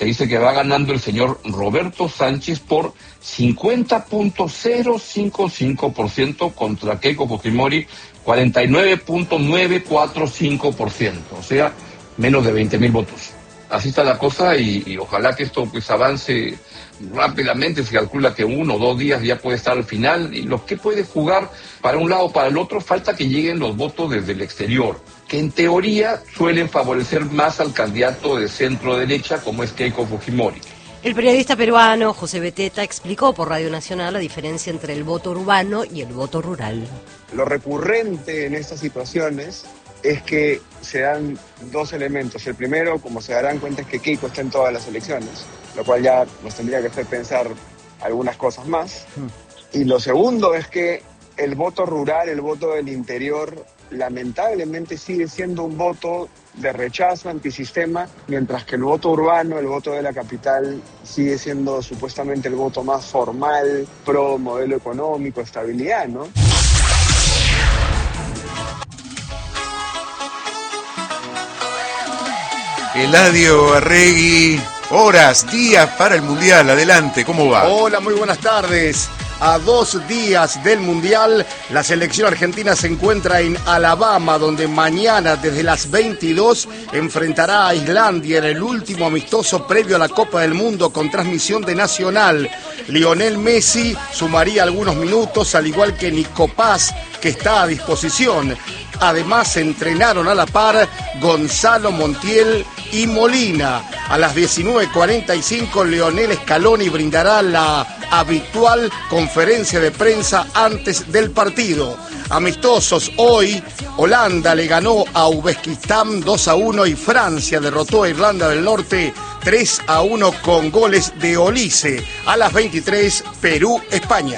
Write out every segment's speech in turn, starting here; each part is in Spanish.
Se dice que va ganando el señor Roberto Sánchez por 50.055% contra Keiko Fujimori 49.945%, o sea, menos de 20.000 votos. Así está la cosa y ojalá que esto pues avance rápidamente. Se calcula que 1 o 2 días ya puede estar al final, y los que puede jugar para un lado o para el otro, falta que lleguen los votos desde el exterior, que en teoría suelen favorecer más al candidato de centro derecha como es Keiko Fujimori. El periodista peruano José Beteta explicó por Radio Nacional la diferencia entre el voto urbano y el voto rural. Lo recurrente en estas situaciones es que se dan dos elementos. El primero, como se darán cuenta, es que Keiko está en todas las elecciones, lo cual ya nos tendría que hacer pensar algunas cosas más. Y lo segundo es que el voto rural, el voto del interior, lamentablemente sigue siendo un voto de rechazo, antisistema, mientras que el voto urbano, el voto de la capital, sigue siendo supuestamente el voto más formal, pro modelo económico, estabilidad, ¿no? Eladio Arregui, horas, días para el Mundial, adelante, ¿cómo va? Hola, muy buenas tardes. A 2 días del Mundial, la selección argentina se encuentra en Alabama, donde mañana desde las 22 enfrentará a Islandia en el último amistoso previo a la Copa del Mundo con transmisión de Nacional. Lionel Messi sumaría algunos minutos, al igual que Nico Paz, que está a disposición. Además, se entrenaron a la par Gonzalo Montiel y Molina. A las 19:45, Lionel Scaloni brindará la habitual conferencia de prensa antes del partido. Amistosos hoy, Holanda le ganó a Uzbekistán 2-1 y Francia derrotó a Irlanda del Norte 3-1 con goles de Olise. A las 23, Perú-España.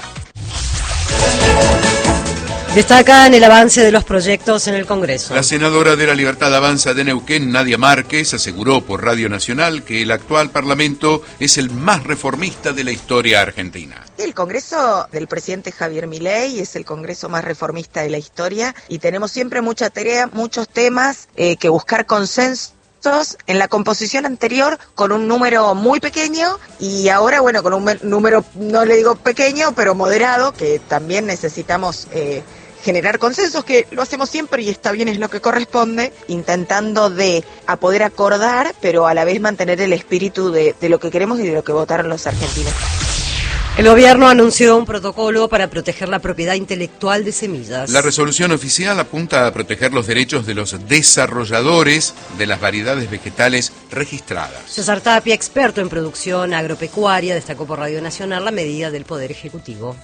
Destacan el avance de los proyectos en el Congreso. La senadora de la Libertad Avanza de Neuquén, Nadia Márquez, aseguró por Radio Nacional que el actual Parlamento es el más reformista de la historia argentina. El Congreso del presidente Javier Milei es el Congreso más reformista de la historia y tenemos siempre mucha tarea, muchos temas que buscar consenso. En la composición anterior con un número muy pequeño y ahora, bueno, con un número, no le digo pequeño, pero moderado, que también necesitamos generar consensos, que lo hacemos siempre y está bien, es lo que corresponde, intentando a poder acordar, pero a la vez mantener el espíritu de lo que queremos y de lo que votaron los argentinos. El gobierno anunció un protocolo para proteger la propiedad intelectual de semillas. La resolución oficial apunta a proteger los derechos de los desarrolladores de las variedades vegetales registradas. César Tapia, experto en producción agropecuaria, destacó por Radio Nacional la medida del Poder Ejecutivo.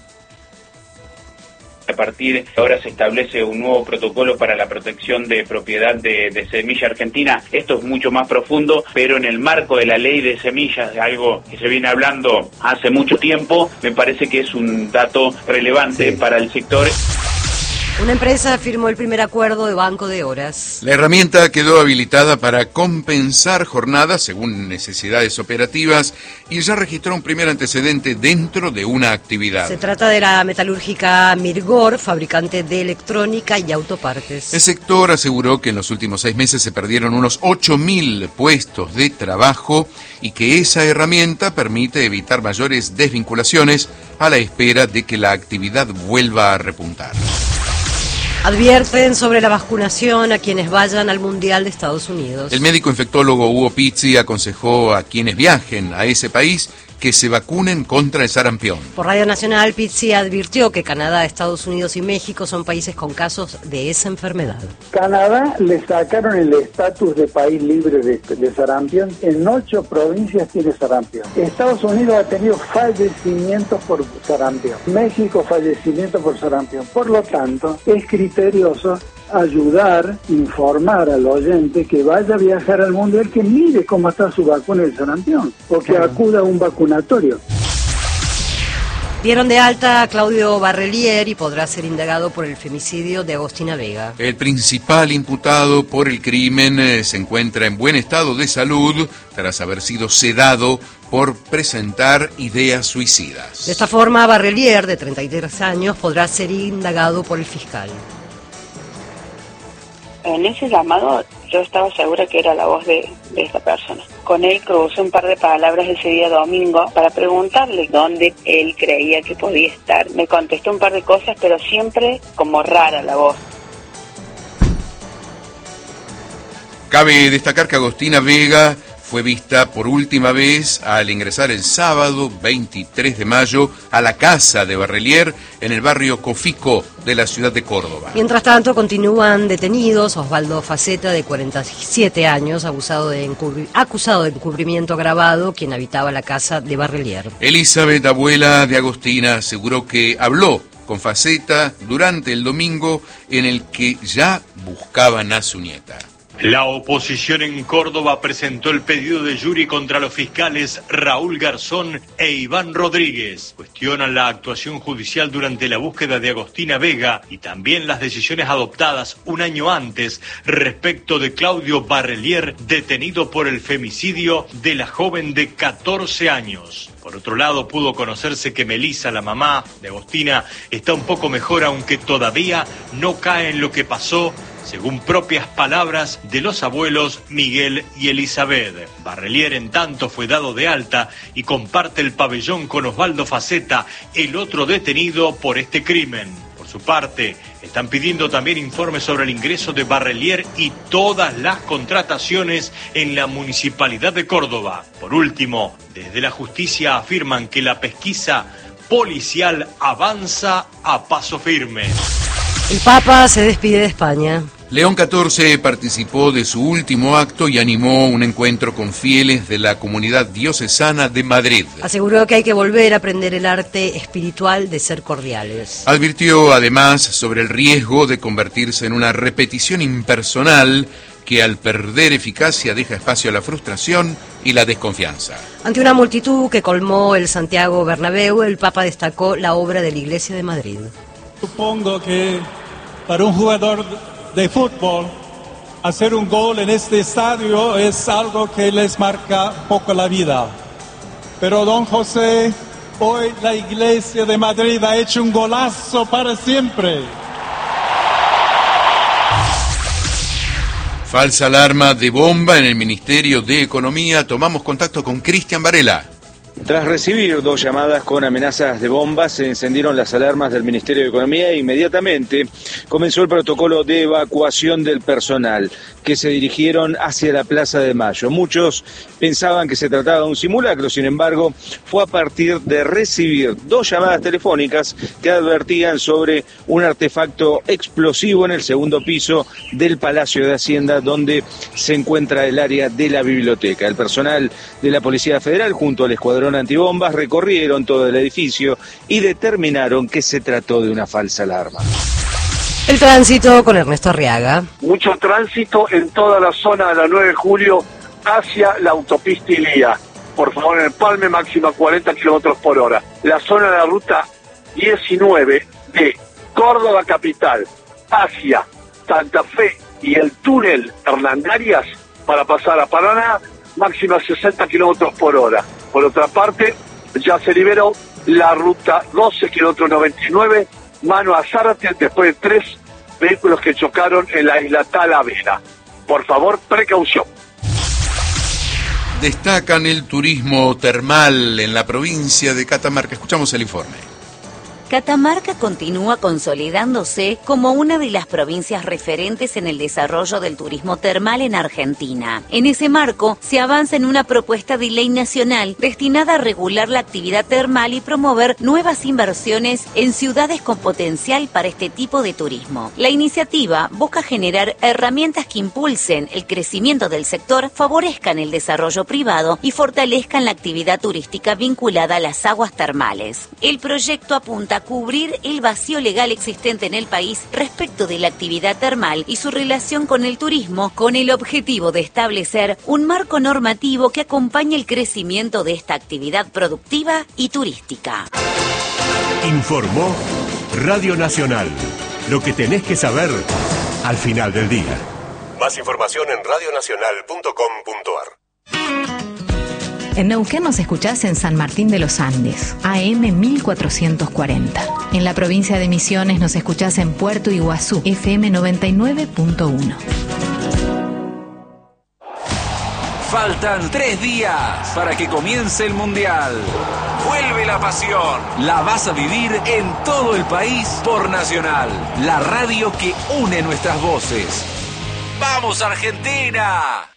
A partir de ahora se establece un nuevo protocolo para la protección de propiedad de semilla argentina. Esto es mucho más profundo, pero en el marco de la ley de semillas, algo que se viene hablando hace mucho tiempo, me parece que es un dato relevante para el sector. Una empresa firmó el primer acuerdo de banco de horas. La herramienta quedó habilitada para compensar jornadas según necesidades operativas y ya registró un primer antecedente dentro de una actividad. Se trata de la metalúrgica Mirgor, fabricante de electrónica y autopartes. El sector aseguró que en los últimos 6 meses se perdieron unos 8.000 puestos de trabajo y que esa herramienta permite evitar mayores desvinculaciones a la espera de que la actividad vuelva a repuntar. Advierten sobre la vacunación a quienes vayan al Mundial de Estados Unidos. El médico infectólogo Hugo Pizzi aconsejó a quienes viajen a ese país que se vacunen contra el sarampión. Por Radio Nacional, Pizzi advirtió que Canadá, Estados Unidos y México son países con casos de esa enfermedad. Canadá le sacaron el estatus de país libre de sarampión. En 8 provincias tiene sarampión. Estados Unidos ha tenido fallecimientos por sarampión. México, fallecimientos por sarampión. Por lo tanto, es criterioso ayudar, informar al oyente que vaya a viajar al mundial, que mire cómo está su vacuna del sarampión, o que acuda a un vacunatorio. Dieron de alta a Claudio Barrelier y podrá ser indagado por el femicidio de Agostina Vega. El principal imputado por el crimen se encuentra en buen estado de salud tras haber sido sedado por presentar ideas suicidas. De esta forma, Barrelier, de 33 años, podrá ser indagado por el fiscal. En ese llamado Yo estaba segura que era la voz de esta persona. Con él crucé un par de palabras ese día domingo para preguntarle dónde él creía que podía estar. Me contestó un par de cosas, pero siempre como rara la voz. Cabe destacar que Agostina Vega fue vista por última vez al ingresar el sábado 23 de mayo a la casa de Barrelier en el barrio Cofico de la ciudad de Córdoba. Mientras tanto, continúan detenidos Osvaldo Faceta, de 47 años, acusado de encubrimiento agravado, quien habitaba la casa de Barrelier. Elizabeth, abuela de Agostina, aseguró que habló con Faceta durante el domingo en el que ya buscaban a su nieta. La oposición en Córdoba presentó el pedido de jury contra los fiscales Raúl Garzón e Iván Rodríguez. Cuestionan la actuación judicial durante la búsqueda de Agostina Vega y también las decisiones adoptadas un año antes respecto de Claudio Barrelier, detenido por el femicidio de la joven de 14 años. Por otro lado, pudo conocerse que Melissa, la mamá de Agostina, está un poco mejor, aunque todavía no cae en lo que pasó, según propias palabras de los abuelos Miguel y Elizabeth. Barrelier, en tanto, fue dado de alta y comparte el pabellón con Osvaldo Faceta, el otro detenido por este crimen. Por su parte, están pidiendo también informes sobre el ingreso de Barrelier y todas las contrataciones en la Municipalidad de Córdoba. Por último, desde la justicia afirman que la pesquisa policial avanza a paso firme. El Papa se despide de España. León XIV participó de su último acto y animó un encuentro con fieles de la comunidad diocesana de Madrid. Aseguró que hay que volver a aprender el arte espiritual de ser cordiales. Advirtió además sobre el riesgo de convertirse en una repetición impersonal que al perder eficacia deja espacio a la frustración y la desconfianza. Ante una multitud que colmó el Santiago Bernabéu, el Papa destacó la obra de la Iglesia de Madrid. Supongo que para un jugador de fútbol, hacer un gol en este estadio es algo que les marca poco la vida. Pero don José, hoy la Iglesia de Madrid ha hecho un golazo para siempre. Falsa alarma de bomba en el Ministerio de Economía. Tomamos contacto con Cristian Varela. Tras recibir 2 llamadas con amenazas de bombas, se encendieron las alarmas del Ministerio de Economía e inmediatamente comenzó el protocolo de evacuación del personal, que se dirigieron hacia la Plaza de Mayo. Muchos pensaban que se trataba de un simulacro, sin embargo, fue a partir de recibir 2 llamadas telefónicas que advertían sobre un artefacto explosivo en el segundo piso del Palacio de Hacienda, donde se encuentra el área de la biblioteca. El personal de la Policía Federal, junto al escuadrón antibombas, recorrieron todo el edificio y determinaron que se trató de una falsa alarma. El tránsito con Ernesto Arriaga. Mucho tránsito en toda la zona de la 9 de julio hacia la autopista Ilía. Por favor, en el Palme, máxima 40 kilómetros por hora. La zona de la ruta 19 de Córdoba Capital hacia Santa Fe y el túnel Hernandarias para pasar a Paraná, máxima 60 kilómetros por hora. Por otra parte, ya se liberó la ruta 12, kilómetro 99, mano a Zárate, después de 3 vehículos que chocaron en la isla Talavera. Por favor, precaución. Destacan el turismo termal en la provincia de Catamarca. Escuchamos el informe. Catamarca continúa consolidándose como una de las provincias referentes en el desarrollo del turismo termal en Argentina. En ese marco, se avanza en una propuesta de ley nacional destinada a regular la actividad termal y promover nuevas inversiones en ciudades con potencial para este tipo de turismo. La iniciativa busca generar herramientas que impulsen el crecimiento del sector, favorezcan el desarrollo privado y fortalezcan la actividad turística vinculada a las aguas termales. El proyecto apunta a cubrir el vacío legal existente en el país respecto de la actividad termal y su relación con el turismo, con el objetivo de establecer un marco normativo que acompañe el crecimiento de esta actividad productiva y turística. Informó Radio Nacional. Lo que tenés que saber al final del día. Más información en radionacional.com.ar. En Neuquén nos escuchás en San Martín de los Andes, AM 1440. En la provincia de Misiones nos escuchás en Puerto Iguazú, FM 99.1. Faltan 3 días para que comience el Mundial. Vuelve la pasión. La vas a vivir en todo el país por Nacional, la radio que une nuestras voces. ¡Vamos, Argentina!